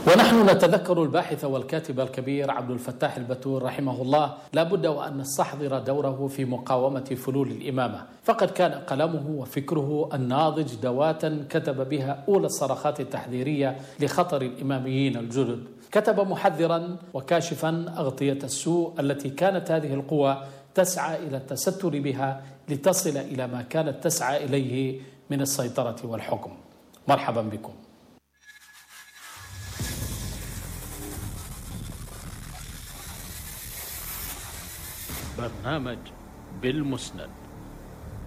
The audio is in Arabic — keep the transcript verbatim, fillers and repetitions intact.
ونحن نتذكر الباحث والكاتب الكبير عبد الفتاح البتول رحمه الله، لا بد وأن نستحضر دوره في مقاومة فلول الإمامة، فقد كان قلمه وفكره الناضج دواة كتب بها أولى الصرخات التحذيرية لخطر الإماميين الجدد. كتب محذرا وكاشفا أغطية السوء التي كانت هذه القوى تسعى إلى التستر بها لتصل إلى ما كانت تسعى إليه من السيطرة والحكم. مرحبا بكم. برنامج بالمسند.